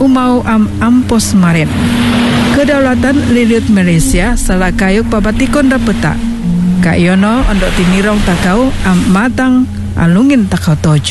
umau ampos marin. Kedaulatan Lilut Malaysia salah kayuk pabatikon dapeta. Kak Yono ondok tinirong takau matang alungin takau tojo.